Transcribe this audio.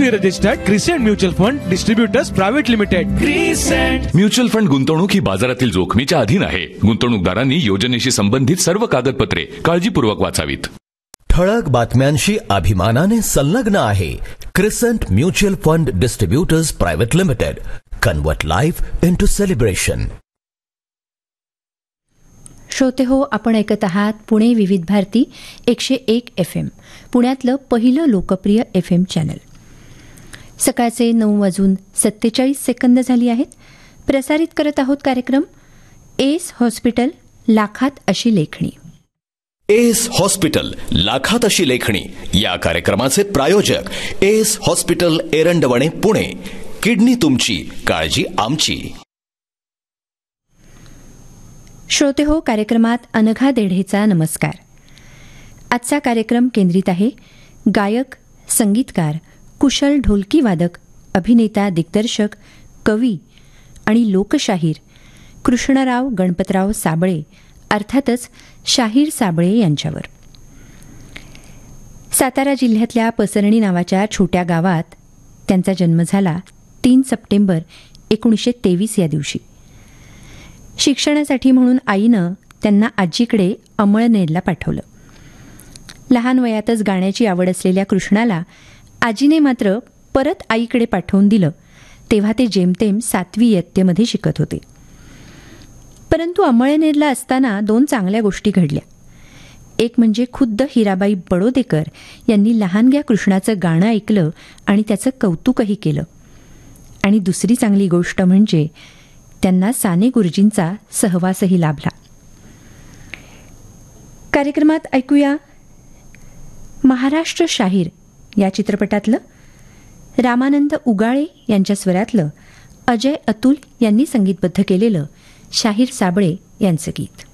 ICAI registered crescent mutual fund distributors private limited. Crescent mutual fund गुंतवणूक ही बाजारातील जोखमीच्या अधीन आहे. गुंतवणूकदारांनी योजनेशी संबंधित सर्व कागदपत्रे काळजीपूर्वक वाचावीत. ठळक बातम्यांशी अभिमानाने संलग्न आहे crescent mutual fund distributors private limited. Convert life into celebration. श्रोते हो, आपण ऐकत आहात पुणे विविध भारती 101 FM, पुण्यातलं पहिलं लोकप्रिय FM चॅनल. सकाळचे 9:47 झाली आहेत. प्रसारित करत आहोत कार्यक्रम एस हॉस्पिटल लाखात अशी लेखणी. एस हॉस्पिटल लाखात अशी लेखणी या कार्यक्रमाचे प्रायोजक S hospital Erandwane Pune. Kidney तुमची, काळजी आमची. श्रोते हो, कार्यक्रमात अनघा देढेचा नमस्कार. आजचा कार्यक्रम केंद्रित आहे गायक, संगीतकार, कुशल ढोलकी वादक, अभिनेता, दिग्दर्शक, कवी आणि लोकशाहीर कृष्णराव गणपतराव साबळे अर्थातच शाहीर साबळे यांच्यावर. सातारा जिल्ह्यातल्या पसरणी नावाच्या छोट्या गावात त्यांचा जन्म झाला 3 सप्टेंबर 1923 या दिवशी. शिक्षणासाठी म्हणून आईनं त्यांना आजीकडे अमळनेरला पाठवलं. लहान वयातच गाण्याची आवड असलेल्या कृष्णाला आजीने मात्र परत आईकडे पाठवून दिलं. तेव्हा ते जेमतेम 7वी इयत्तेमध्ये शिकत होते. परंतु अमळनेरला असताना 2 चांगल्या गोष्टी घडल्या. एक म्हणजे खुद्द हिराबाई बडोदेकर यांनी लहानग्या कृष्णाचं गाणं ऐकलं आणि त्याचं कौतुकही केलं. आणि दुसरी चांगली गोष्ट म्हणजे त्यांना साने गुरुजींचा सहवासही लाभला. कार्यक्रमात ऐकूया महाराष्ट्र शाहीर या चित्रपटातलं रामानंद उगाळे यांच्या स्वरातलं अजय अतुल यांनी संगीतबद्ध केलेलं शाहीर साबळे यांचं गीत.